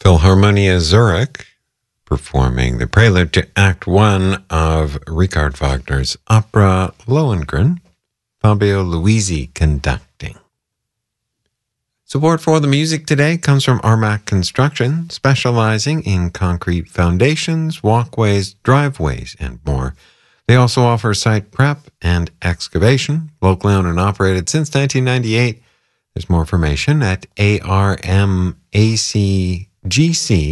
Philharmonia Zurich, performing the prelude to Act 1 of Richard Wagner's opera Lohengrin, Fabio Luisi conducting. Support for the music today comes from Armac Construction, specializing in concrete foundations, walkways, driveways, and more. They also offer site prep and excavation, locally owned and operated since 1998. There's more information at armacgc